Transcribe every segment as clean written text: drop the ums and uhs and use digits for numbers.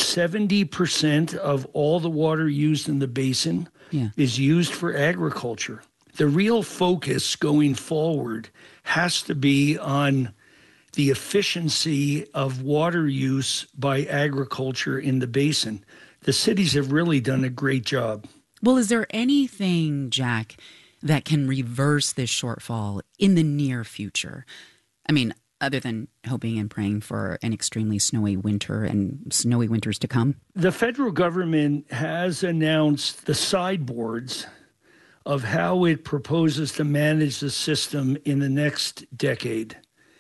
70% of all the water used in the basin is used for agriculture. The real focus going forward has to be on the efficiency of water use by agriculture in the basin. The cities have really done a great job. Well, is there anything, Jack, that can reverse this shortfall in the near future? I mean, other than hoping and praying for an extremely snowy winter and snowy winters to come? The federal government has announced the sideboards of how it proposes to manage the system in the next decade.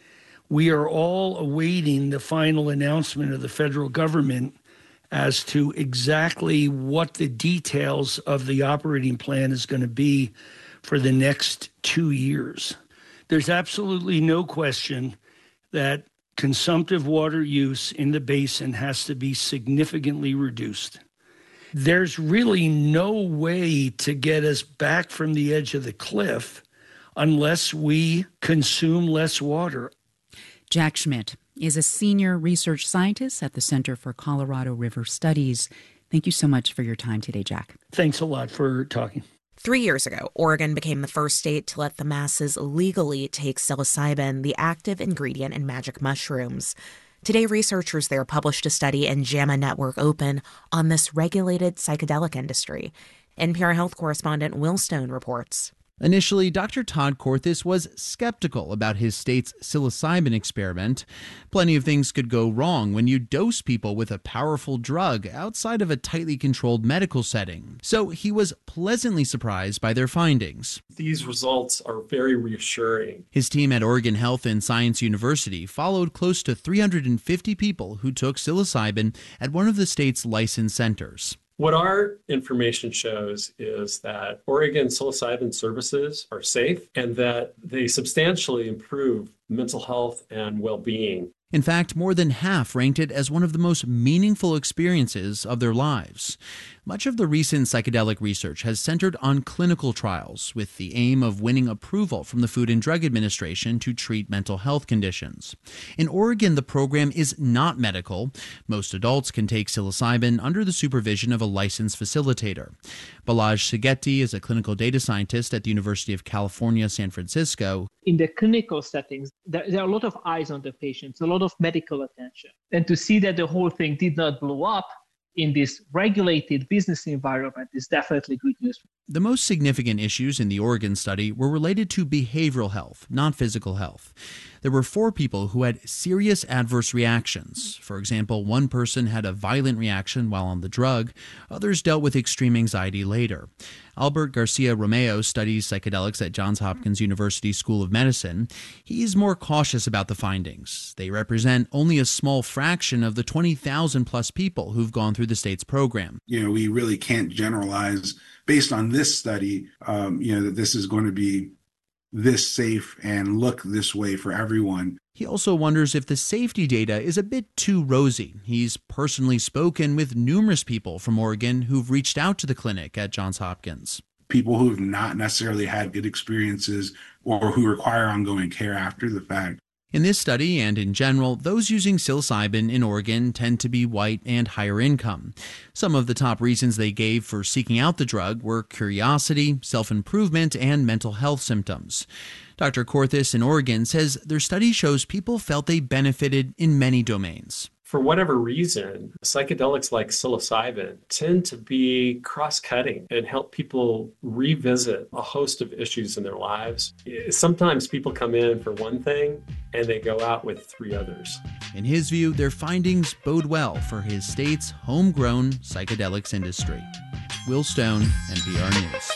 We are all awaiting the final announcement of the federal government as to exactly what the details of the operating plan is going to be for the next 2 years. There's absolutely no question that consumptive water use in the basin has to be significantly reduced. There's really no way to get us back from the edge of the cliff unless we consume less water. Jack Schmidt is a senior research scientist at the Center for Colorado River Studies. Thank you so much for your time today, Jack. Thanks a lot for talking. 3 years ago, Oregon became the first state to let the masses legally take psilocybin, the active ingredient in magic mushrooms. Today, researchers there published a study in JAMA Network Open on this regulated psychedelic industry. NPR Health correspondent Will Stone reports. Initially, Dr. Todd Korthus was skeptical about his state's psilocybin experiment. Plenty of things could go wrong when you dose people with a powerful drug outside of a tightly controlled medical setting. So he was pleasantly surprised by their findings. These results are very reassuring. His team at Oregon Health and Science University followed close to 350 people who took psilocybin at one of the state's licensed centers. What our information shows is that Oregon psilocybin services are safe and that they substantially improve mental health and well-being. In fact, more than half ranked it as one of the most meaningful experiences of their lives. Much of the recent psychedelic research has centered on clinical trials with the aim of winning approval from the Food and Drug Administration to treat mental health conditions. In Oregon, the program is not medical. Most adults can take psilocybin under the supervision of a licensed facilitator. Balaj Segeti is a clinical data scientist at the University of California, San Francisco. In the clinical settings, there are a lot of eyes on the patients, a lot of medical attention. And to see that the whole thing did not blow up in this regulated business environment is definitely good news. The most significant issues in the Oregon study were related to behavioral health, not physical health. There were 4 people who had serious adverse reactions. For example, one person had a violent reaction while on the drug. Others dealt with extreme anxiety later. Albert Garcia Romeo studies psychedelics at Johns Hopkins University School of Medicine. He's more cautious about the findings. They represent only a small fraction of the 20,000 plus people who've gone through the state's program. We really can't generalize based on this study, that this is going to be this safe and look this way for everyone. He also wonders if the safety data is a bit too rosy. He's personally spoken with numerous people from Oregon who've reached out to the clinic at Johns Hopkins. People who've not necessarily had good experiences or who require ongoing care after the fact. In this study and in general, those using psilocybin in Oregon tend to be white and higher income. Some of the top reasons they gave for seeking out the drug were curiosity, self-improvement, and mental health symptoms. Dr. Korthus in Oregon says their study shows people felt they benefited in many domains. For whatever reason, psychedelics like psilocybin tend to be cross-cutting and help people revisit a host of issues in their lives. Sometimes people come in for one thing and they go out with 3 others. In his view, their findings bode well for his state's homegrown psychedelics industry. Will Stone, NPR News.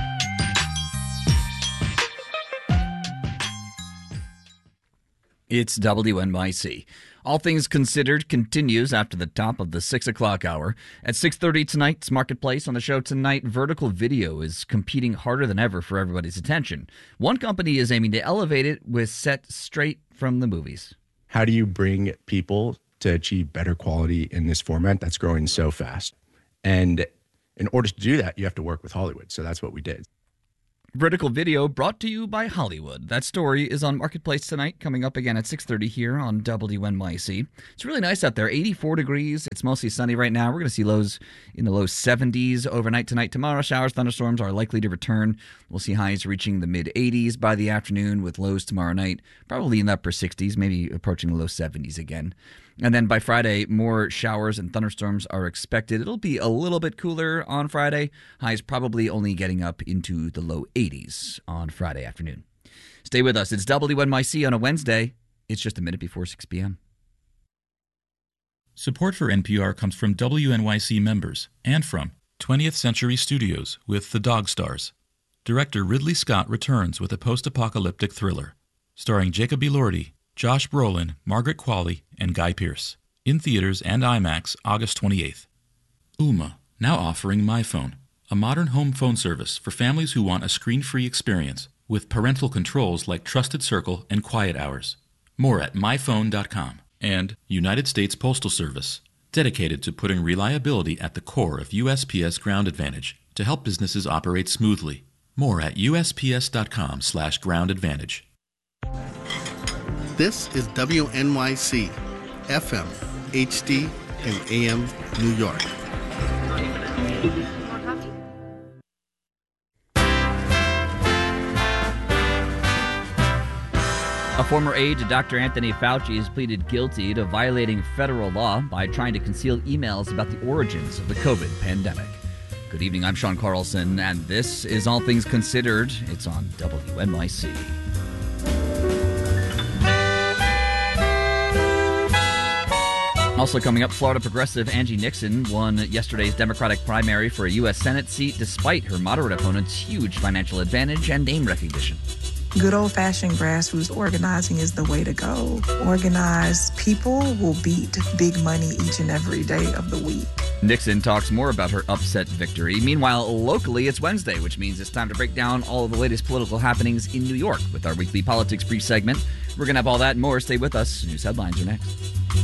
It's WNYC. All Things Considered continues after the top of the 6 o'clock hour. At 6:30 tonight's Marketplace. On the show tonight, vertical video is competing harder than ever for everybody's attention. One company is aiming to elevate it with set straight from the movies. How do you bring people to achieve better quality in this format that's growing so fast? And in order to do that, you have to work with Hollywood. So that's what we did. Vertical Video brought to you by Hollywood. That story is on Marketplace tonight, coming up again at 6:30 here on WNYC. It's really nice out there, 84 degrees. It's mostly sunny right now. We're going to see lows in the low 70s overnight tonight. Tomorrow, showers, thunderstorms are likely to return. We'll see highs reaching the mid-80s by the afternoon with lows tomorrow night, probably in the upper 60s, maybe approaching the low 70s again. And then by Friday, more showers and thunderstorms are expected. It'll be a little bit cooler on Friday. Highs probably only getting up into the low 80s on Friday afternoon. Stay with us. It's WNYC on a Wednesday. It's just a minute before 6 p.m. Support for NPR comes from WNYC members and from 20th Century Studios with The Dog Stars. Director Ridley Scott returns with a post-apocalyptic thriller starring Jacob Elordi, Josh Brolin, Margaret Qualley, and Guy Pearce. In theaters and IMAX August 28th. Ooma, now offering MyPhone, a modern home phone service for families who want a screen-free experience with parental controls like Trusted Circle and Quiet Hours. More at myphone.com. And United States Postal Service, dedicated to putting reliability at the core of USPS Ground Advantage to help businesses operate smoothly. More at usps.com/Ground Advantage. This is WNYC, FM, HD, and AM New York. A former aide to Dr. Anthony Fauci has pleaded guilty to violating federal law by trying to conceal emails about the origins of the COVID pandemic. Good evening, I'm Sean Carlson, and this is All Things Considered. It's on WNYC. Also coming up, Florida progressive Angie Nixon won yesterday's Democratic primary for a U.S. Senate seat despite her moderate opponent's huge financial advantage and name recognition. Good old-fashioned grassroots organizing is the way to go. Organized people will beat big money each and every day of the week. Nixon talks more about her upset victory. Meanwhile, locally, it's Wednesday, which means it's time to break down all of the latest political happenings in New York with our weekly Politics Brief segment. We're going to have all that and more. Stay with us. News headlines are next.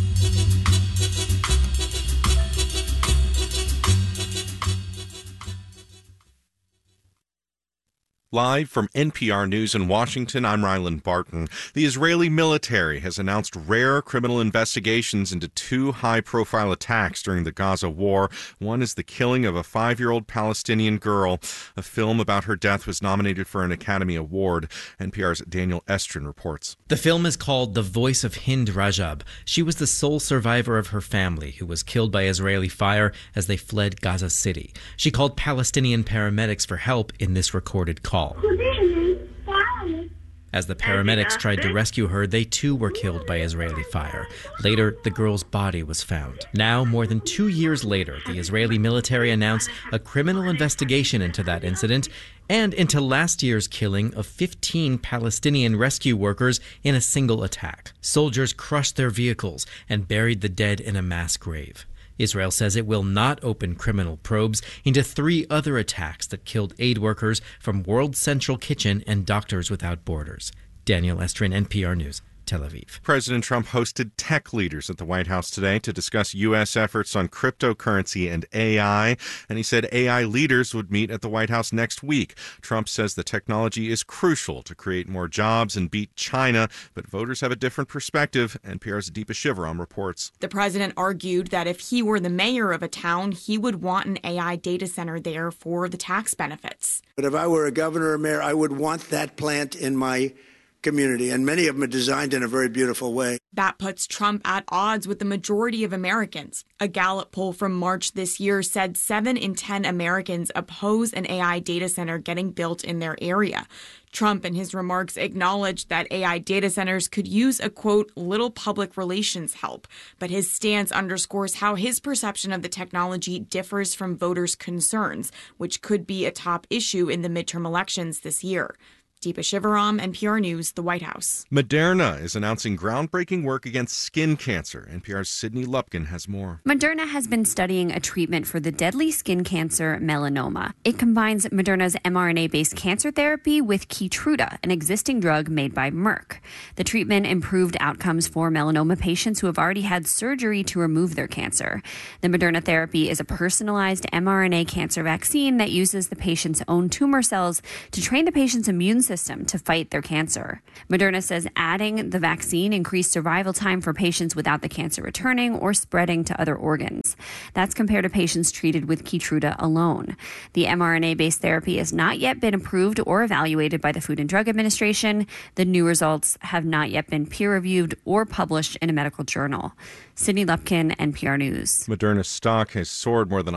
Live from NPR News in Washington, I'm Ryland Barton. The Israeli military has announced rare criminal investigations into two high-profile attacks during the Gaza war. One is the killing of a 5-year-old Palestinian girl. A film about her death was nominated for an Academy Award. NPR's Daniel Estrin reports. The film is called The Voice of Hind Rajab. She was the sole survivor of her family who was killed by Israeli fire as they fled Gaza City. She called Palestinian paramedics for help in this recorded call. As the paramedics tried to rescue her, they too were killed by Israeli fire. Later, the girl's body was found. Now, more than 2 years later, the Israeli military announced a criminal investigation into that incident and into last year's killing of 15 Palestinian rescue workers in a single attack. Soldiers crushed their vehicles and buried the dead in a mass grave. Israel says it will not open criminal probes into 3 other attacks that killed aid workers from World Central Kitchen and Doctors Without Borders. Daniel Estrin, NPR News, Tel Aviv. President Trump hosted tech leaders at the White House today to discuss U.S. efforts on cryptocurrency and AI, and he said AI leaders would meet at the White House next week. Trump says the technology is crucial to create more jobs and beat China, but voters have a different perspective. NPR's Deepa Shivaram reports. The president argued that if he were the mayor of a town, he would want an AI data center there for the tax benefits. But if I were a governor or mayor, I would want that plant in my community, and many of them are designed in a very beautiful way. That puts Trump at odds with the majority of Americans. A Gallup poll from March this year said 7 in 10 Americans oppose an AI data center getting built in their area. Trump, in his remarks, acknowledged that AI data centers could use a, quote, little public relations help. But his stance underscores how his perception of the technology differs from voters' concerns, which could be a top issue in the midterm elections this year. Deepa Shivaram, NPR News, the White House. Moderna is announcing groundbreaking work against skin cancer. NPR's Sydney Lupkin has more. Moderna has been studying a treatment for the deadly skin cancer melanoma. It combines Moderna's mRNA-based cancer therapy with Keytruda, an existing drug made by Merck. The treatment improved outcomes for melanoma patients who have already had surgery to remove their cancer. The Moderna therapy is a personalized mRNA cancer vaccine that uses the patient's own tumor cells to train the patient's immune system to fight their cancer. Moderna says adding the vaccine increased survival time for patients without the cancer returning or spreading to other organs. That's compared to patients treated with Keytruda alone. The mRNA-based therapy has not yet been approved or evaluated by the Food and Drug Administration. The new results have not yet been peer-reviewed or published in a medical journal. Sydney Lupkin, NPR News. Moderna's stock has soared more than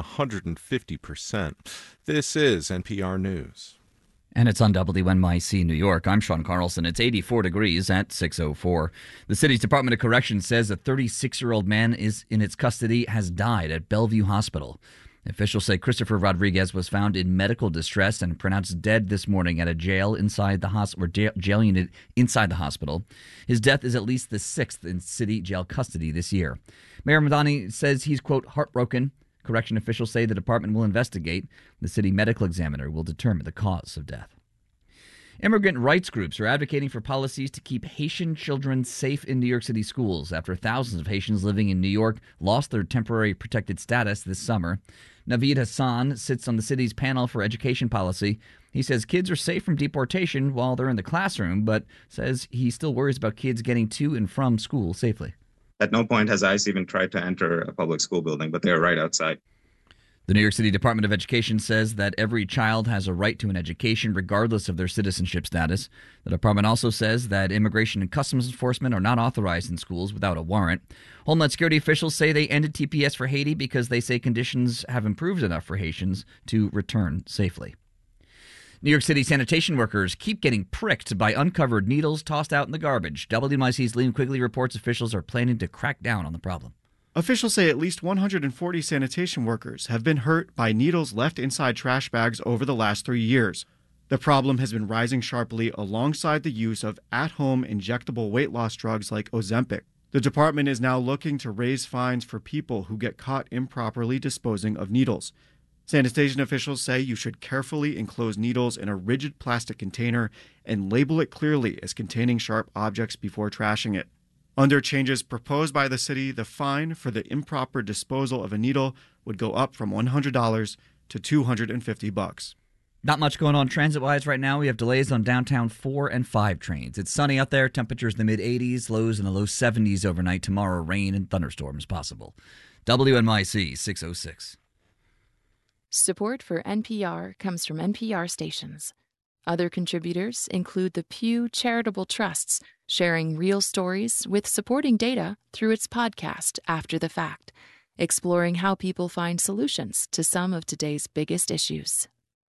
150%. This is NPR News. And it's on WNYC New York. I'm Sean Carlson. It's 84 degrees at 6:04. The city's Department of Corrections says a 36-year-old man is in its custody has died at Bellevue Hospital. Officials say Christopher Rodriguez was found in medical distress and pronounced dead this morning at a jail inside the hospital, or jail unit inside the hospital. His death is at least the sixth in city jail custody this year. Mayor Madani says he's, quote, heartbroken. Correction officials say the department will investigate. The city medical examiner will determine the cause of death. Immigrant rights groups are advocating for policies to keep Haitian children safe in New York City schools after thousands of Haitians living in New York lost their temporary protected status this summer. Naveed Hassan sits on the city's panel for education policy. He says kids are safe from deportation while they're in the classroom, but says he still worries about kids getting to and from school safely. At no point has ICE even tried to enter a public school building, but they are right outside. The New York City Department of Education says that every child has a right to an education regardless of their citizenship status. The department also says that immigration and customs enforcement are not authorized in schools without a warrant. Homeland Security officials say they ended TPS for Haiti because they say conditions have improved enough for Haitians to return safely. New York City sanitation workers keep getting pricked by uncovered needles tossed out in the garbage. WNYC's Liam Quigley reports officials are planning to crack down on the problem. Officials say at least 140 sanitation workers have been hurt by needles left inside trash bags over the last 3 years. The problem has been rising sharply alongside the use of at-home injectable weight loss drugs like Ozempic. The department is now looking to raise fines for people who get caught improperly disposing of needles. Sanitation officials say you should carefully enclose needles in a rigid plastic container and label it clearly as containing sharp objects before trashing it. Under changes proposed by the city, the fine for the improper disposal of a needle would go up from $100 to $250. Not much going on transit-wise right now. We have delays on downtown 4 and 5 trains. It's sunny out there. Temperatures in the mid-80s, lows in the low 70s overnight. Tomorrow, rain and thunderstorms possible. WNYC 606. Support for NPR comes from NPR stations. Other contributors include the Pew Charitable Trusts, sharing real stories with supporting data through its podcast, After the Fact, exploring how people find solutions to some of today's biggest issues.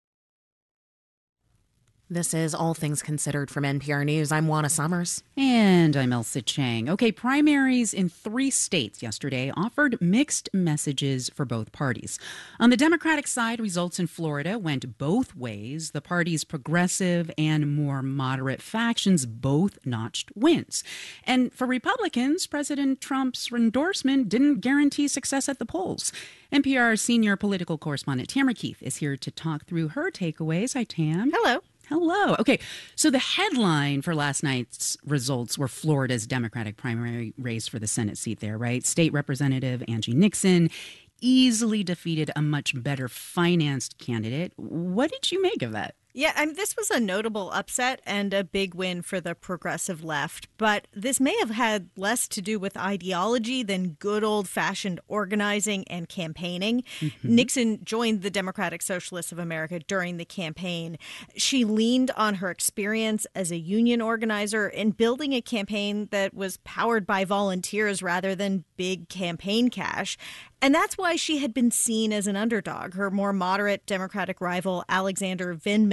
This is All Things Considered from NPR News. I'm Juana Summers. And I'm Elsa Chang. Okay, primaries in 3 states yesterday offered mixed messages for both parties. On the Democratic side, results in Florida went both ways. The party's progressive and more moderate factions both notched wins. And for Republicans, President Trump's endorsement didn't guarantee success at the polls. NPR senior political correspondent Tamara Keith is here to talk through her takeaways. Hi, Tam. Hello. Hello. Okay, so the headline for last night's results were Florida's Democratic primary race for the Senate seat there, right? State Representative Angie Nixon easily defeated a much better financed candidate. What did you make of that? Yeah, this was a notable upset and a big win for the progressive left, but this may have had less to do with ideology than good old-fashioned organizing and campaigning. Mm-hmm. Nixon joined the Democratic Socialists of America during the campaign. She leaned on her experience as a union organizer in building a campaign that was powered by volunteers rather than big campaign cash. And that's why she had been seen as an underdog. Her more moderate Democratic rival, Alexander Vindman,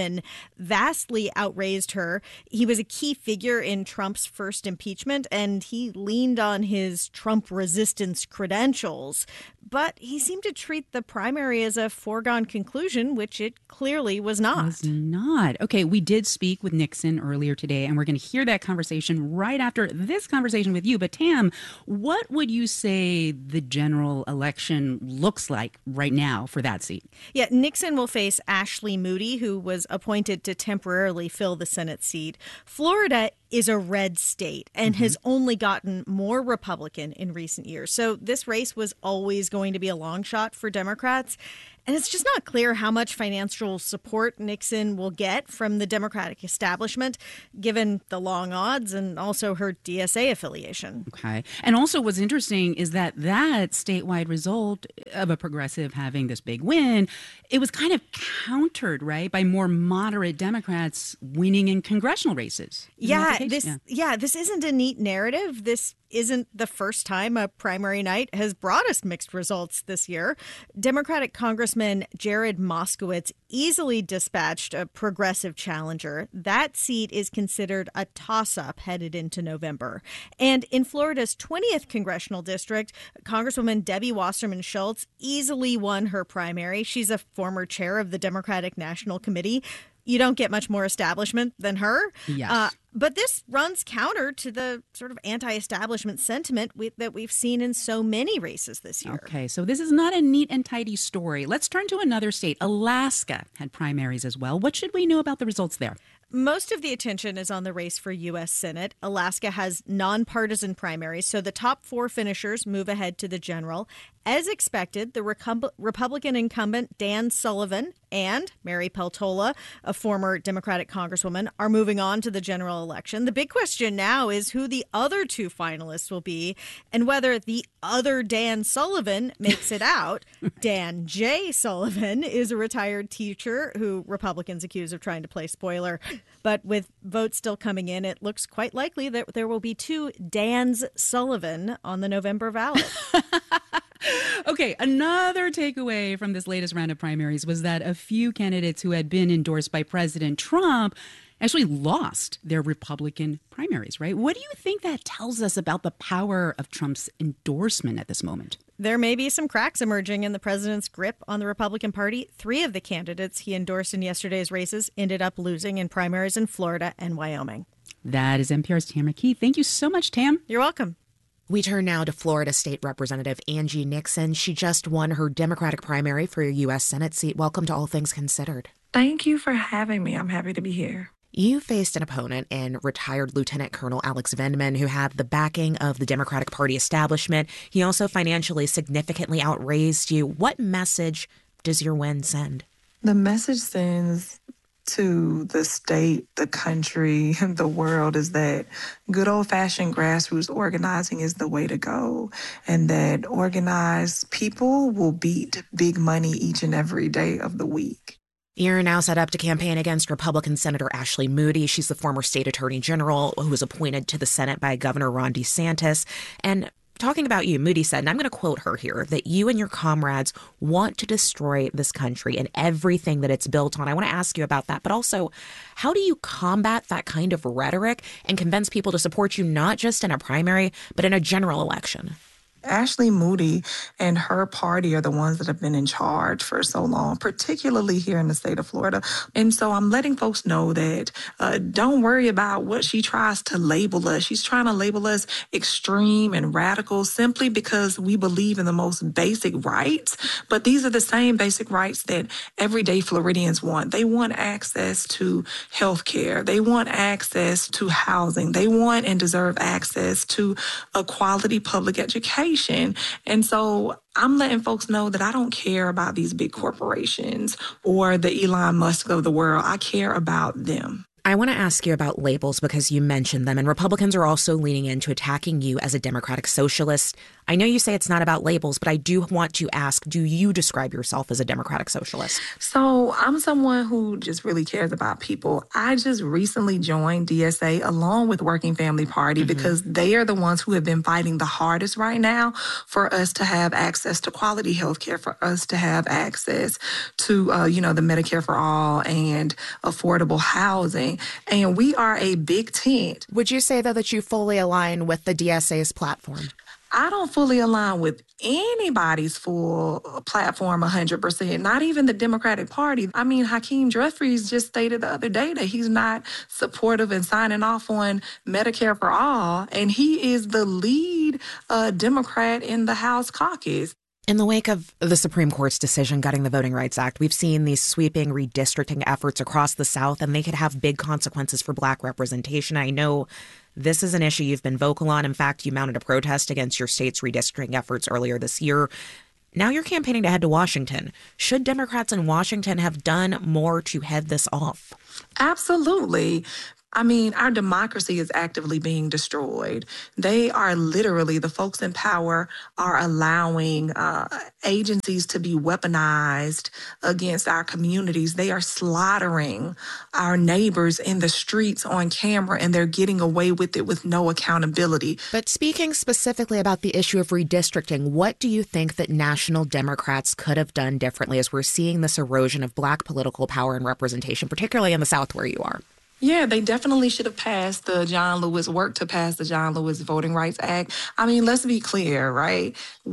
Nixon vastly outraised her. He was a key figure in Trump's first impeachment, and he leaned on his Trump resistance credentials. But he seemed to treat the primary as a foregone conclusion, which it clearly was not. It was not. Okay, we did speak with Nixon earlier today, and we're going to hear that conversation right after this conversation with you. But Tam, what would you say the general election looks like right now for that seat? Yeah, Nixon will face Ashley Moody, who was appointed to temporarily fill the Senate seat. Florida is a red state and has only gotten more Republican in recent years. So this race was always going to be a long shot for Democrats. And it's just not clear how much financial support Nixon will get from the Democratic establishment, given the long odds and also her DSA affiliation. Okay. And also what's interesting is that statewide result of a progressive having this big win, it was kind of countered, right, by more moderate Democrats winning in congressional races. This isn't a neat narrative. This isn't the first time a primary night has brought us mixed results this year. Democratic Congressman Jared Moskowitz easily dispatched a progressive challenger. That seat is considered a toss-up headed into November. And in Florida's 20th congressional district, Congresswoman Debbie Wasserman Schultz easily won her primary. She's a former chair of the Democratic National Committee. You don't get much more establishment than her. Yes. But this runs counter to the sort of anti-establishment sentiment that we've seen in so many races this year. Okay, so this is not a neat and tidy story. Let's turn to another state. Alaska had primaries as well. What should we know about the results there? Most of the attention is on the race for U.S. Senate. Alaska has nonpartisan primaries, so the top 4 finishers move ahead to the general. As expected, the Republican incumbent Dan Sullivan and Mary Peltola, a former Democratic congresswoman, are moving on to the general election. The big question now is who the other 2 finalists will be and whether the other Dan Sullivan makes it out. Dan J. Sullivan is a retired teacher who Republicans accuse of trying to play spoiler. But with votes still coming in, it looks quite likely that there will be 2 Dans Sullivan on the November ballot. Okay, another takeaway from this latest round of primaries was that a few candidates who had been endorsed by President Trump actually lost their Republican primaries, right? What do you think that tells us about the power of Trump's endorsement at this moment? There may be some cracks emerging in the president's grip on the Republican Party. 3 of the candidates he endorsed in yesterday's races ended up losing in primaries in Florida and Wyoming. That is NPR's Tamara Keith. Thank you so much, Tam. You're welcome. We turn now to Florida State Representative Angie Nixon. She just won her Democratic primary for a U.S. Senate seat. Welcome to All Things Considered. Thank you for having me. I'm happy to be here. You faced an opponent in retired Lieutenant Colonel Alex Vindman, who had the backing of the Democratic Party establishment. He also financially significantly outraised you. What message does your win send? The message sends to the state, the country, the world is that good old-fashioned grassroots organizing is the way to go, and that organized people will beat big money each and every day of the week. You're now set up to campaign against Republican Senator Ashley Moody. She's the former state attorney general who was appointed to the Senate by Governor Ron DeSantis. And talking about you, Moody said, and I'm going to quote her here, that you and your comrades want to destroy this country and everything that it's built on. I want to ask you about that, but also, how do you combat that kind of rhetoric and convince people to support you not just in a primary, but in a general election? Ashley Moody and her party are the ones that have been in charge for so long, particularly here in the state of Florida. And so I'm letting folks know that don't worry about what she tries to label us. She's trying to label us extreme and radical simply because we believe in the most basic rights. But these are the same basic rights that everyday Floridians want. They want access to health care. They want access to housing. They want and deserve access to a quality public education. And so I'm letting folks know that I don't care about these big corporations or the Elon Musk of the world. I care about them. I want to ask you about labels because you mentioned them, and Republicans are also leaning into attacking you as a democratic socialist. I know you say it's not about labels, but I do want to ask, do you describe yourself as a democratic socialist? So I'm someone who just really cares about people. I just recently joined DSA along with Working Family Party because they are the ones who have been fighting the hardest right now for us to have access to quality health care, for us to have access to, the Medicare for All and affordable housing. And we are a big tent. Would you say, though, that you fully align with the DSA's platform? I don't fully align with anybody's full platform 100%, not even the Democratic Party. I mean, Hakeem Jeffries just stated the other day that he's not supportive and signing off on Medicare for All, and he is the lead Democrat in the House caucus. In the wake of the Supreme Court's decision gutting the Voting Rights Act, we've seen these sweeping redistricting efforts across the South, and they could have big consequences for Black representation. I know this is an issue you've been vocal on. In fact, you mounted a protest against your state's redistricting efforts earlier this year. Now you're campaigning to head to Washington. Should Democrats in Washington have done more to head this off? Absolutely. I mean, our democracy is actively being destroyed. They are literally, the folks in power are allowing agencies to be weaponized against our communities. They are slaughtering our neighbors in the streets on camera, and they're getting away with it with no accountability. But speaking specifically about the issue of redistricting, what do you think that national Democrats could have done differently as we're seeing this erosion of Black political power and representation, particularly in the South where you are? Yeah, they definitely should have passed the John Lewis, worked to pass the John Lewis Voting Rights Act. I mean, let's be clear, right?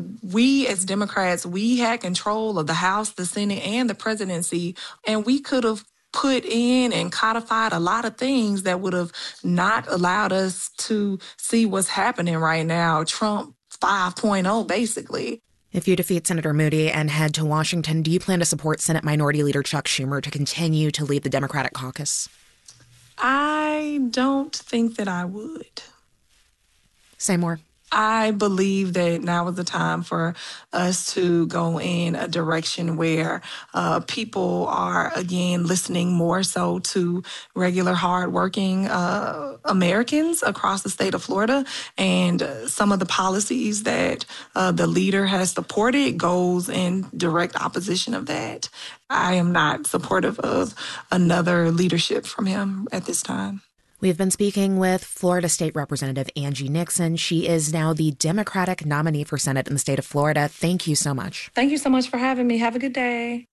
We as Democrats, we had control of the House, the Senate, and the presidency, and we could have put in and codified a lot of things that would have not allowed us to see what's happening right now. Trump 5.0, basically. If you defeat Senator Moody and head to Washington, do you plan to support Senate Minority Leader Chuck Schumer to continue to lead the Democratic caucus? I don't think that I would. Say more. I believe that now is the time for us to go in a direction where people are, again, listening more so to regular, hardworking Americans across the state of Florida. And some of the policies that the leader has supported goes in direct opposition of that. I am not supportive of another leadership from him at this time. We've been speaking with Florida State Representative Angie Nixon. She is now the Democratic nominee for Senate in the state of Florida. Thank you so much. Thank you so much for having me. Have a good day.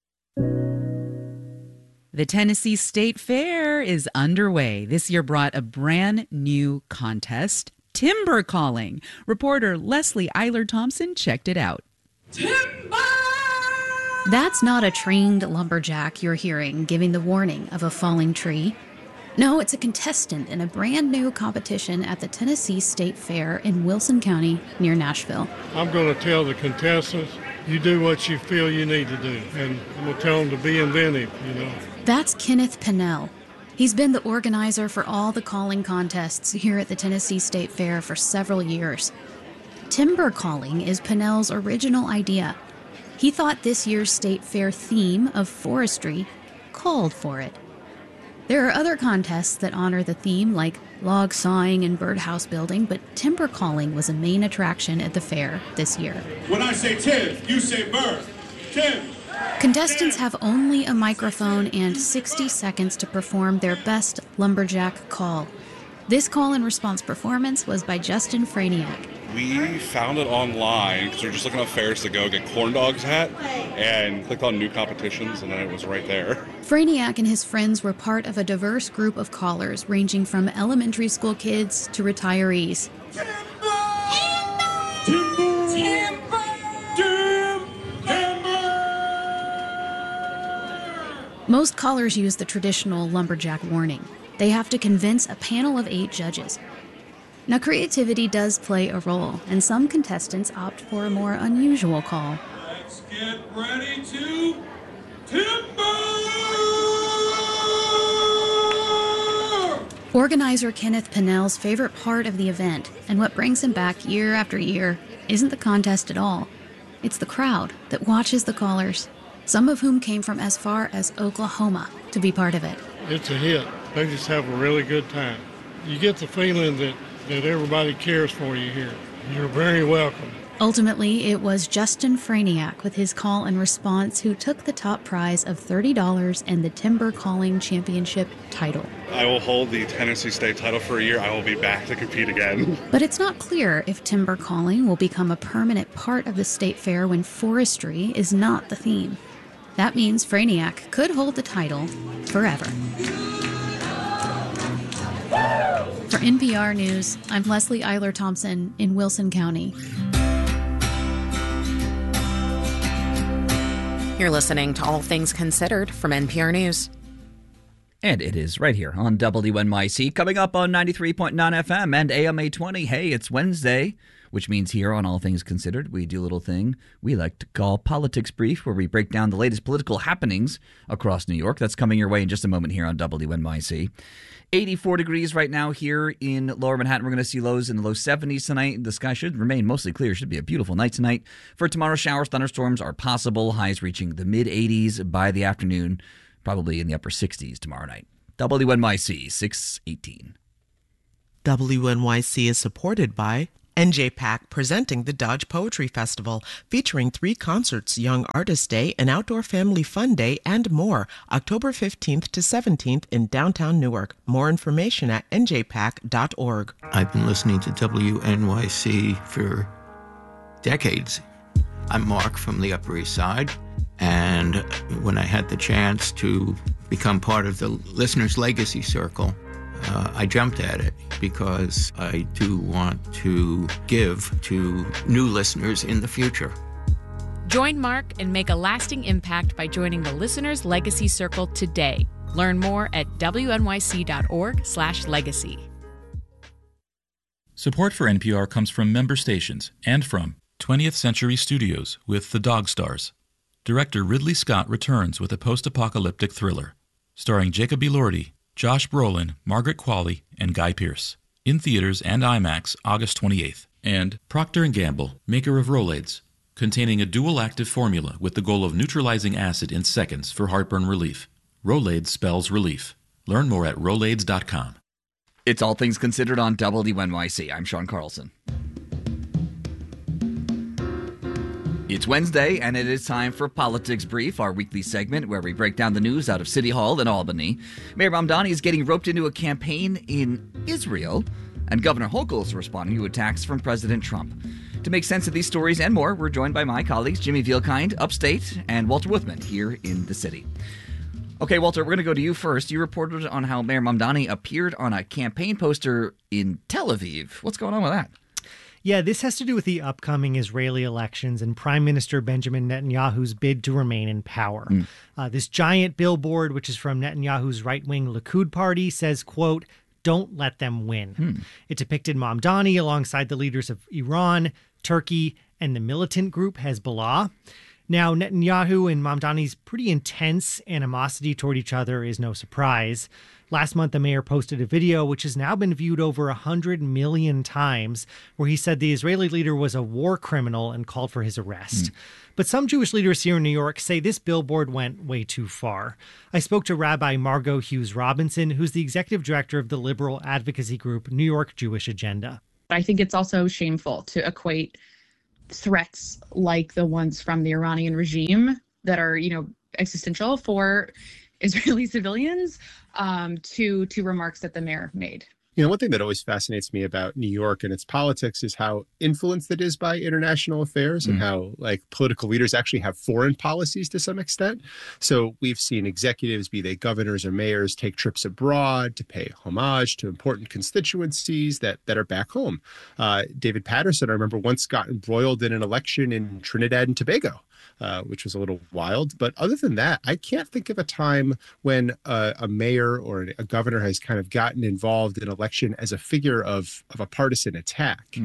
The Tennessee State Fair is underway. This year brought a brand new contest, Timber Calling. Reporter Leslie Eiler-Thompson checked it out. Timber! That's not a trained lumberjack you're hearing giving the warning of a falling tree. No, it's a contestant in a brand new competition at the Tennessee State Fair in Wilson County near Nashville. I'm going to tell the contestants, you do what you feel you need to do. And I'm going to tell them to be inventive, That's Kenneth Pennell. He's been the organizer for all the calling contests here at the Tennessee State Fair for several years. Timber calling is Pennell's original idea. He thought this year's State Fair theme of forestry called for it. There are other contests that honor the theme, like log sawing and birdhouse building, but timber calling was a main attraction at the fair this year. When I say Tim, you say bird. Tim! Contestants have only a microphone and 60 seconds to perform their best lumberjack call. This call and response performance was by Justin Franiak. We found it online because we were just looking up fairs to go get corn dogs at and clicked on new competitions, and then it was right there. Franiak and his friends were part of a diverse group of callers ranging from elementary school kids to retirees. Most callers use the traditional lumberjack warning. They have to convince a panel of 8 judges. Now, creativity does play a role, and some contestants opt for a more unusual call. Let's get ready to timber! Organizer Kenneth Pennell's favorite part of the event, and what brings him back year after year, isn't the contest at all. It's the crowd that watches the callers, some of whom came from as far as Oklahoma to be part of it. It's a hit. They just have a really good time. You get the feeling that everybody cares for you here. You're very welcome. Ultimately, it was Justin Franiak with his call and response who took the top prize of $30 and the Timber Calling Championship title. I will hold the Tennessee State title for a year. I will be back to compete again. But it's not clear if timber calling will become a permanent part of the state fair when forestry is not the theme. That means Franiak could hold the title forever. For NPR News, I'm Leslie Eiler Thompson in Wilson County. You're listening to All Things Considered from NPR News. And it is right here on WNYC, coming up on 93.9 FM and AM 820. Hey, it's Wednesday, which means here on All Things Considered, we do a little thing we like to call Politics Brief, where we break down the latest political happenings across New York. That's coming your way in just a moment here on WNYC. 84 degrees right now here in Lower Manhattan. We're going to see lows in the low 70s tonight. The sky should remain mostly clear. Should be a beautiful night tonight. For tomorrow, showers, thunderstorms are possible. Highs reaching the mid-80s by the afternoon, probably in the upper 60s tomorrow night. WNYC 618. WNYC is supported by NJPAC, presenting the Dodge Poetry Festival, featuring 3 concerts, Young Artist Day, an Outdoor Family Fun Day, and more, October 15th to 17th in downtown Newark. More information at njpac.org. I've been listening to WNYC for decades. I'm Mark from the Upper East Side, and when I had the chance to become part of the Listeners Legacy Circle, I jumped at it because I do want to give to new listeners in the future. Join Mark and make a lasting impact by joining the Listeners Legacy Circle today. Learn more at wnyc.org/legacy. Support for NPR comes from member stations and from 20th Century Studios with The Dog Stars. Director Ridley Scott returns with a post-apocalyptic thriller, starring Jacob Elordi, Josh Brolin, Margaret Qualley, and Guy Pearce. In theaters and IMAX August 28th. And Procter & Gamble, maker of Rolaids, containing a dual-active formula with the goal of neutralizing acid in seconds for heartburn relief. Rolaids spells relief. Learn more at Rolaids.com. It's All Things Considered on WNYC. I'm Sean Carlson. It's Wednesday, and it is time for Politics Brief, our weekly segment where we break down the news out of City Hall in Albany. Mayor Mamdani is getting roped into a campaign in Israel, and Governor Hochul is responding to attacks from President Trump. To make sense of these stories and more, we're joined by my colleagues Jimmy Vielkind, upstate, and Walter Wuthman here in the city. Okay, Walter, we're going to go to you first. You reported on how Mayor Mamdani appeared on a campaign poster in Tel Aviv. What's going on with that? Yeah, this has to do with the upcoming Israeli elections and Prime Minister Benjamin Netanyahu's bid to remain in power. This giant billboard, which is from Netanyahu's right-wing Likud party, says, quote, "Don't let them win." It depicted Mamdani alongside the leaders of Iran, Turkey, and the militant group Hezbollah. Now, Netanyahu and Mamdani's pretty intense animosity toward each other is no surprise. Last month, the mayor posted a video which has now been viewed over 100 million times, where he said the Israeli leader was a war criminal and called for his arrest. But some Jewish leaders here in New York say this billboard went way too far. I spoke to Rabbi Margot Hughes Robinson, who's the executive director of the liberal advocacy group New York Jewish Agenda. I think it's also shameful to equate threats like the ones from the Iranian regime that are, existential for Israeli civilians to remarks that the mayor made. One thing that always fascinates me about New York and its politics is how influenced it is by international affairs and how political leaders actually have foreign policies to some extent. So we've seen executives, be they governors or mayors, take trips abroad to pay homage to important constituencies that are back home. David Patterson, I remember, once got embroiled in an election in Trinidad and Tobago. Which was a little wild. But other than that, I can't think of a time when a mayor or a governor has kind of gotten involved in an election as a figure of a partisan attack.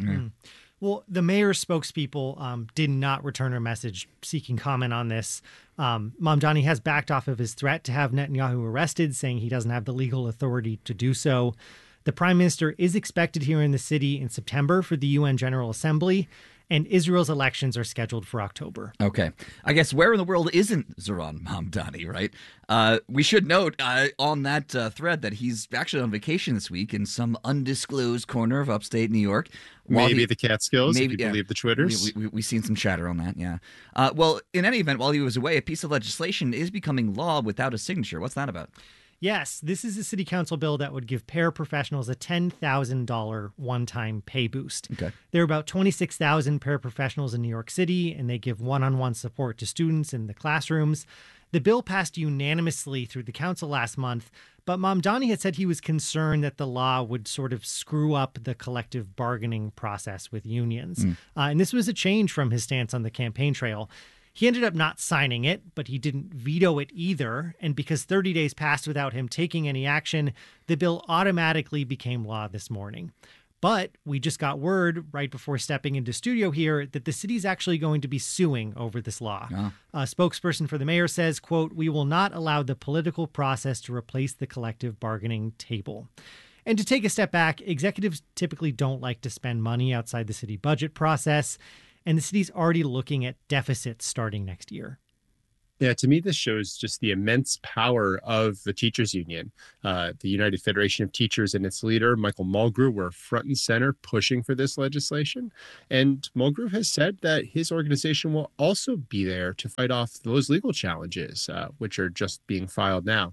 Well, the mayor's spokespeople did not return her message seeking comment on this. Mamdani has backed off of his threat to have Netanyahu arrested, saying he doesn't have the legal authority to do so. The prime minister is expected here in the city in September for the UN General Assembly. and Israel's elections are scheduled for October. Okay. I guess where in the world isn't Zohran Mamdani, right? We should note on that thread that he's actually on vacation this week in some undisclosed corner of upstate New York. Maybe the Catskills, if you believe the Twitters. We've seen some chatter on that, yeah. Well, in any event, while he was away, a piece of legislation is becoming law without a signature. What's that about? Yes, this is a city council bill that would give paraprofessionals a $10,000 one-time pay boost. Okay. There are about 26,000 paraprofessionals in New York City, and they give one-on-one support to students in the classrooms. The bill passed unanimously through the council last month, but Mamdani had said he was concerned that the law would sort of screw up the collective bargaining process with unions. And this was a change from his stance on the campaign trail. He ended up not signing it, but he didn't veto it either. And because 30 days passed without him taking any action, the bill automatically became law this morning. But we just got word right before stepping into studio here that the city's actually going to be suing over this law. Oh. A spokesperson for the mayor says, quote, "We will not allow the political process to replace the collective bargaining table." And to take a step back, executives typically don't like to spend money outside the city budget process, and the city's already looking at deficits starting next year. Yeah, to me, this shows just the immense power of the teachers union. The United Federation of Teachers and its leader, Michael Mulgrew, were front and center pushing for this legislation. And Mulgrew has said that his organization will also be there to fight off those legal challenges, which are just being filed now.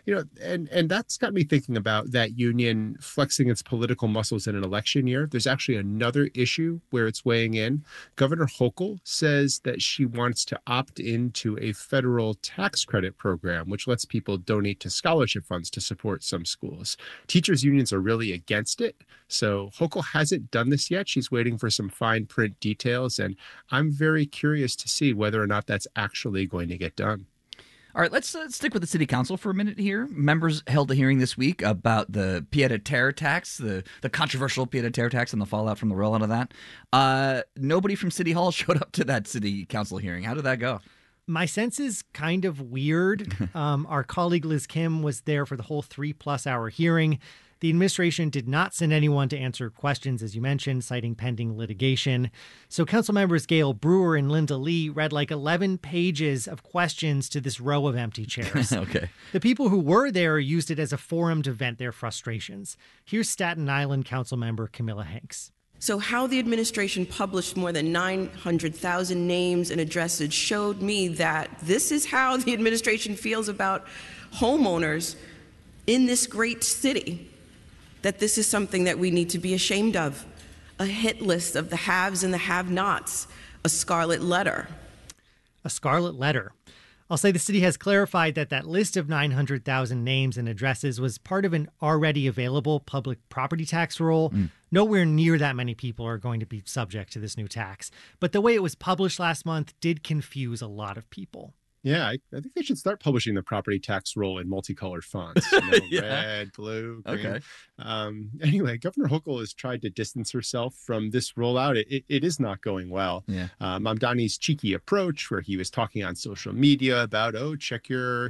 And that's got me thinking about that union flexing its political muscles in an election year. There's actually another issue where it's weighing in. Governor Hochul says that she wants to opt into a federal tax credit program, which lets people donate to scholarship funds to support some schools. Teachers unions are really against it. So Hochul hasn't done this yet. She's waiting for some fine print details. And I'm very curious to see whether or not that's actually going to get done. All right, let's stick with the city council for a minute here. Members held a hearing this week about the pied-à-terre tax, the controversial pied-à-terre tax and the fallout from the rollout of that. Nobody from City Hall showed up to that city council hearing. How did that go? My sense is kind of weird. Our colleague Liz Kim was there for the whole 3+ hour hearing. The administration did not send anyone to answer questions, as you mentioned, citing pending litigation. So council members Gail Brewer and Linda Lee read like 11 pages of questions to this row of empty chairs. Okay. The people who were there used it as a forum to vent their frustrations. Here's Staten Island council member Camilla Hanks. So how the administration published more than 900,000 names and addresses showed me that this is how the administration feels about homeowners in this great city, that this is something that we need to be ashamed of. A hit list of the haves and the have-nots, a scarlet letter. A scarlet letter. I'll say the city has clarified that that list of 900,000 names and addresses was part of an already available public property tax roll. Nowhere near that many people are going to be subject to this new tax. But the way it was published last month did confuse a lot of people. Yeah, I think they should start publishing the property tax roll in multicolored fonts. Yeah. Red, blue, green. Okay. Anyway, Governor Hochul has tried to distance herself from this rollout. It is not going well. Yeah. Mamdani's cheeky approach, where he was talking on social media about, check your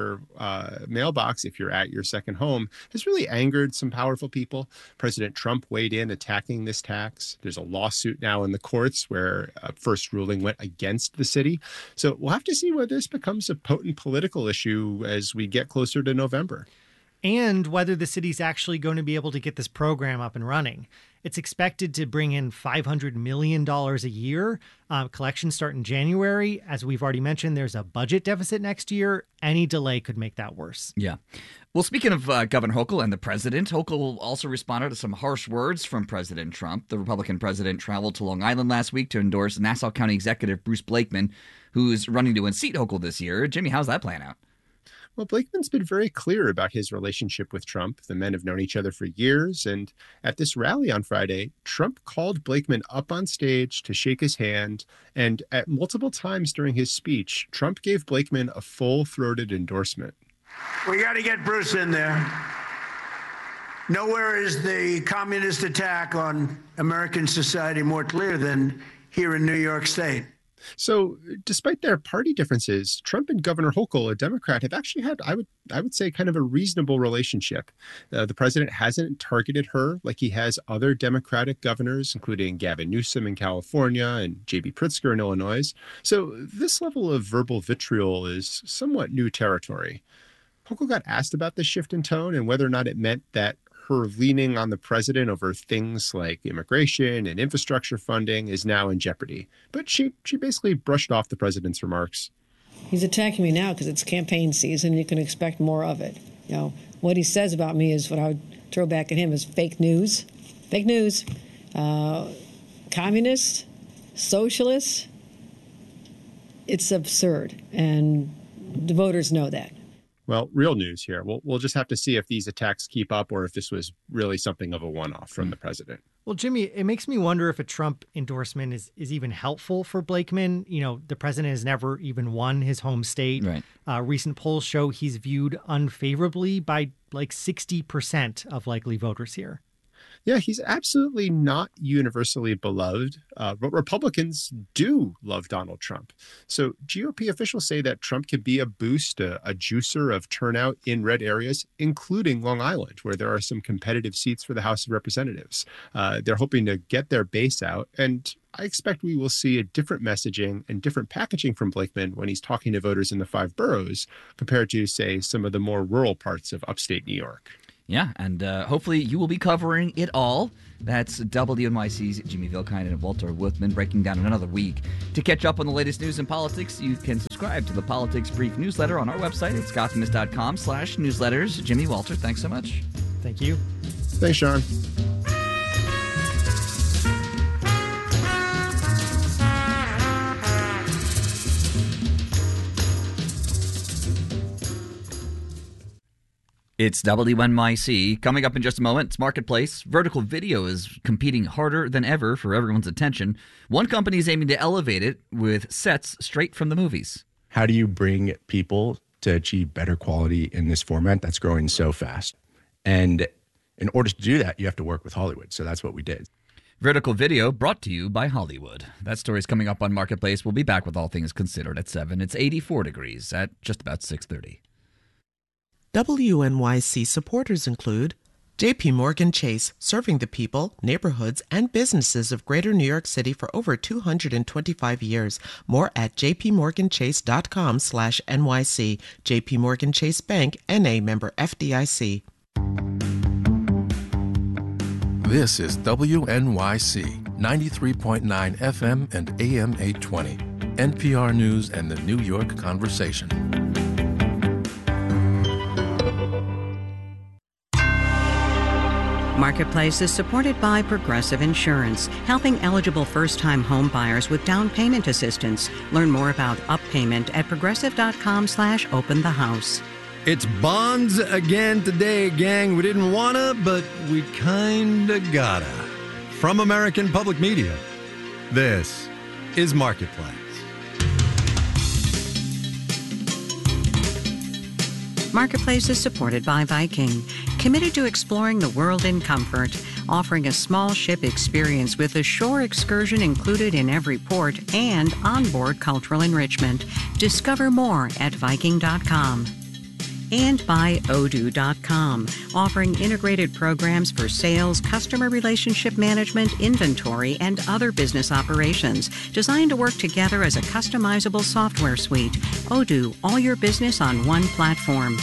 mailbox if you're at your second home, has really angered some powerful people. President Trump weighed in attacking this tax. There's a lawsuit now in the courts where a first ruling went against the city. So we'll have to see whether this becomes a potent political issue as we get closer to November. And whether the city's actually going to be able to get this program up and running. It's expected to bring in $500 million a year. Collections start in January. As we've already mentioned, there's a budget deficit next year. Any delay could make that worse. Yeah. Well, speaking of Governor Hochul and the president, Hochul also responded to some harsh words from President Trump. The Republican president traveled to Long Island last week to endorse Nassau County Executive Bruce Blakeman, who's running to unseat Hochul this year. Jimmy, how's that playing out? Well, Blakeman's been very clear about his relationship with Trump. The men have known each other for years. And at this rally on Friday, Trump called Blakeman up on stage to shake his hand. And at multiple times during his speech, Trump gave Blakeman a full-throated endorsement. We got to get Bruce in there. Nowhere is the communist attack on American society more clear than here in New York State. So, despite their party differences, Trump and Governor Hochul, a Democrat, have actually had, I would say, kind of a reasonable relationship. The president hasn't targeted her like he has other Democratic governors, including Gavin Newsom in California and J.B. Pritzker in Illinois. So, this level of verbal vitriol is somewhat new territory. Hochul got asked about this shift in tone and whether or not it meant that her leaning on the president over things like immigration and infrastructure funding is now in jeopardy. But she basically brushed off the president's remarks. He's attacking me now because it's campaign season. You can expect more of it. You know, what he says about me is what I would throw back at him is fake news. Fake news. Communist, socialist. It's absurd. And the voters know that. Well, real news here. We'll just have to see if these attacks keep up or if this was really something of a one-off from the president. Well, Jimmy, it makes me wonder if a Trump endorsement is even helpful for Blakeman. You know, the president has never even won his home state. Right. Recent polls show he's viewed unfavorably by like 60% of likely voters here. Yeah, he's absolutely not universally beloved, but Republicans do love Donald Trump. So GOP officials say that Trump could be a boost, a juicer of turnout in red areas, including Long Island, where there are some competitive seats for the House of Representatives. They're hoping to get their base out, and I expect we will see a different messaging and different packaging from Blakeman when he's talking to voters in the 5 boroughs compared to, say, some of the more rural parts of upstate New York. Yeah, and hopefully you will be covering it all. That's WNYC's Jimmy Vilkind and Walter Wuthmann breaking down another week. To catch up on the latest news in politics, you can subscribe to the Politics Brief newsletter on our website at scottnews.com/newsletters. Jimmy, Walter, thanks so much. Thank you. Thanks, Sean. It's WNYC. Coming up in just a moment, it's Marketplace. Vertical video is competing harder than ever for everyone's attention. One company is aiming to elevate it with sets straight from the movies. How do you bring people to achieve better quality in this format that's growing so fast? And in order to do that, you have to work with Hollywood. So that's what we did. Vertical video brought to you by Hollywood. That story's coming up on Marketplace. We'll be back with all things considered at 7. It's 84 degrees at just about 6:30. WNYC supporters include JP Morgan Chase, serving the people, neighborhoods, and businesses of Greater New York City for over 225 years. More at jpmorganchase.com/NYC. JP Morgan Chase Bank, N.A. member FDIC. This is WNYC 93.9 FM and AM 820. NPR News and the New York Conversation. Marketplace is supported by Progressive Insurance, helping eligible first-time home buyers with down payment assistance. Learn more about UpPayment at progressive.com/openthehouse. It's bonds again today, gang. We didn't wanna, but we kinda gotta. From American Public Media, this is Marketplace. Marketplace is supported by Viking, committed to exploring the world in comfort, offering a small ship experience with a shore excursion included in every port and onboard cultural enrichment. Discover more at Viking.com. And by Odoo.com, offering integrated programs for sales, customer relationship management, inventory, and other business operations, designed to work together as a customizable software suite. Odoo, all your business on one platform.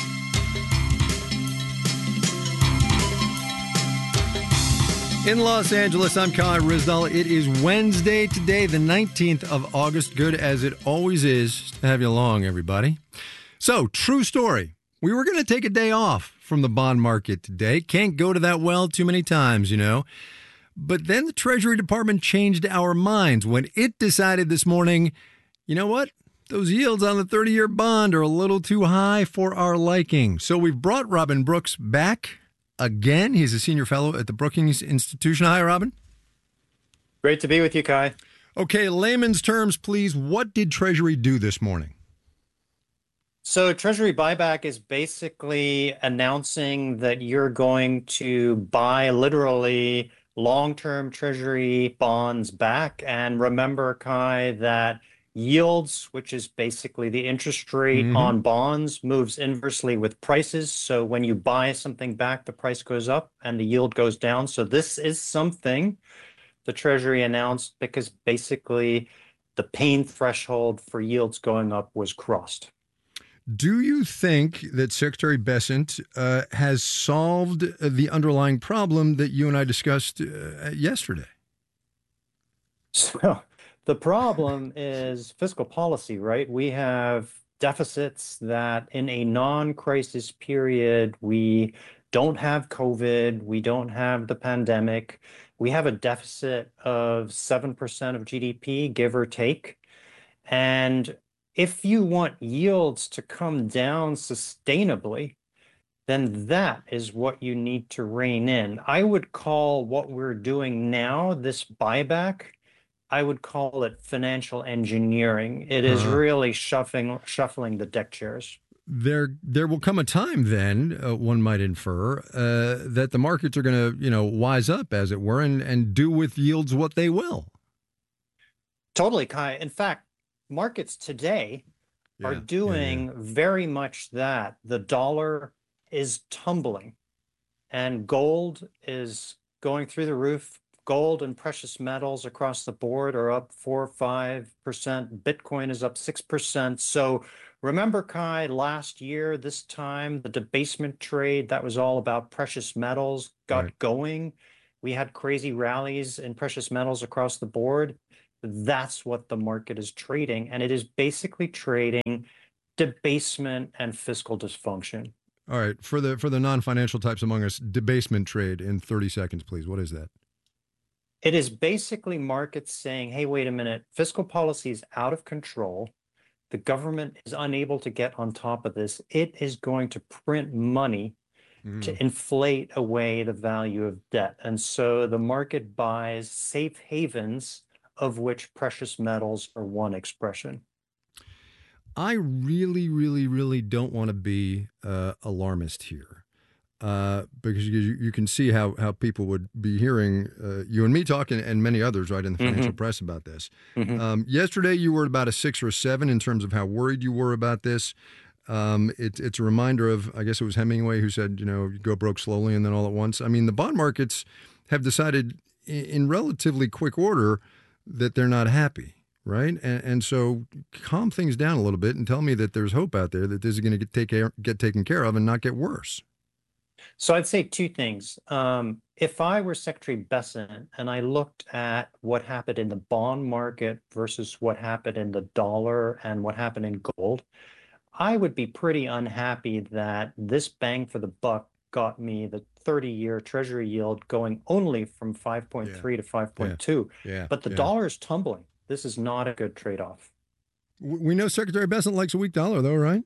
In Los Angeles, I'm Kai Ryssdal. It is Wednesday today, the 19th of August. Good as it always is to have you along, everybody. So, true story. We were going to take a day off from the bond market today. Can't go to that well too many times, you know. But then the Treasury Department changed our minds when it decided this morning, you know what? Those yields on the 30-year bond are a little too high for our liking. So we've brought Robin Brooks back again. He's a senior fellow at the Brookings Institution. Hi, Robin. Great to be with you, Kai. Okay, layman's terms, please. What did Treasury do this morning? So Treasury buyback is basically announcing that you're going to buy literally long-term Treasury bonds back. And remember, Kai, that Yields, which is basically the interest rate on bonds, moves inversely with prices. So when you buy something back, the price goes up and the yield goes down. So this is something the Treasury announced because basically the pain threshold for yields going up was crossed. Do you think that Secretary Bessent has solved the underlying problem that you and I discussed yesterday? So the problem is fiscal policy, right? We have deficits that in a non-crisis period, we don't have COVID, we don't have the pandemic. We have a deficit of 7% of GDP, give or take. And if you want yields to come down sustainably, then that is what you need to rein in. I would call what we're doing now, this buyback, I would call it financial engineering. It is really shuffling the deck chairs. There will come a time then, one might infer, that the markets are going to, wise up, as it were, and do with yields what they will. Totally, Kai. In fact, markets today are doing very much that. The dollar is tumbling and gold is going through the roof. Gold and precious metals across the board are up 4 or 5%. Bitcoin is up 6%. So remember, Kai, last year, this time, the debasement trade that was all about precious metals got going. We had crazy rallies in precious metals across the board. That's what the market is trading. And it is basically trading debasement and fiscal dysfunction. All right. For the non-financial types among us, debasement trade in 30 seconds, please. What is that? It is basically markets saying, hey, wait a minute, fiscal policy is out of control. The government is unable to get on top of this. It is going to print money to inflate away the value of debt. And so the market buys safe havens, of which precious metals are one expression. I really, really, really don't want to be alarmist here. Because you can see how people would be hearing you and me talking, and many others, right, in the financial press about this. Yesterday, you were about a 6 or 7 in terms of how worried you were about this. It's a reminder of, I guess it was Hemingway who said, you go broke slowly and then all at once. I mean, the bond markets have decided in relatively quick order that they're not happy. Right. And so calm things down a little bit and tell me that there's hope out there that this is going to get taken care of and not get worse. So I'd say 2 things. If I were Secretary Bessent and I looked at what happened in the bond market versus what happened in the dollar and what happened in gold, I would be pretty unhappy that this bang for the buck got me the 30-year Treasury yield going only from 5.3 to 5.2. But the dollar is tumbling. This is not a good trade-off. We know Secretary Bessent likes a weak dollar, though, right?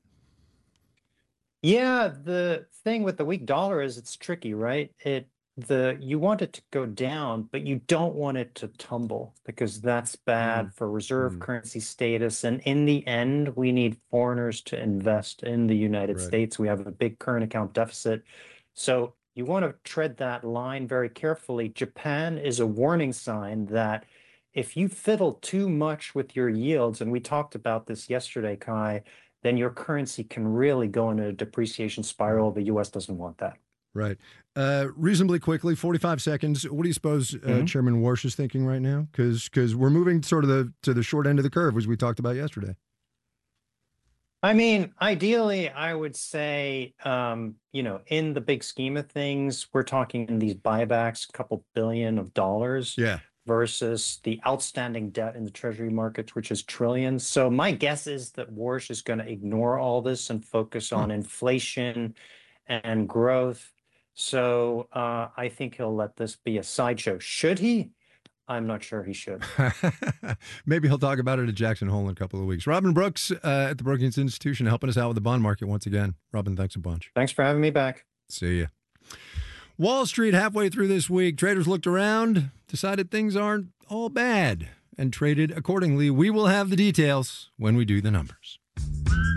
Yeah, the thing with the weak dollar is it's tricky, right? You want it to go down, but you don't want it to tumble because that's bad for reserve currency status. And in the end, we need foreigners to invest in the United States. We have a big current account deficit. So you want to tread that line very carefully. Japan is a warning sign that if you fiddle too much with your yields, and we talked about this yesterday, Kai, then your currency can really go into a depreciation spiral. The U.S. doesn't want that. Right. Reasonably quickly, 45 seconds. What do you suppose Chairman Warsh is thinking right now? Because we're moving sort of to the short end of the curve, as we talked about yesterday. I mean, ideally, I would say, in the big scheme of things, we're talking in these buybacks, a couple billion of dollars. Yeah. Versus the outstanding debt in the treasury markets, which is trillions. So my guess is that Warsh is going to ignore all this and focus on inflation and growth. So I think he'll let this be a sideshow. Should he? I'm not sure he should. Maybe he'll talk about it at Jackson Hole in a couple of weeks. Robin Brooks at the Brookings Institution helping us out with the bond market once again. Robin, thanks a bunch. Thanks for having me back. See ya. Wall Street halfway through this week, traders looked around, decided things aren't all bad, and traded accordingly. We will have the details when we do the numbers.